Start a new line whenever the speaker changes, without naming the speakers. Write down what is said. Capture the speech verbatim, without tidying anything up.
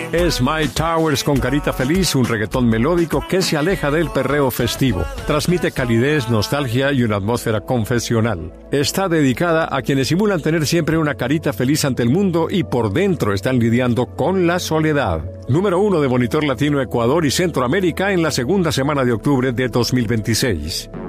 Es Mike Towers con Carita Feliz, un reggaetón melódico que se aleja del perreo festivo. Transmite calidez, nostalgia y una atmósfera confesional. Está dedicada a quienes simulan tener siempre una carita feliz ante el mundo y por dentro están lidiando con la soledad. Número uno de Monitor Latino Ecuador y Centroamérica en la segunda semana de octubre de dos mil veintiséis.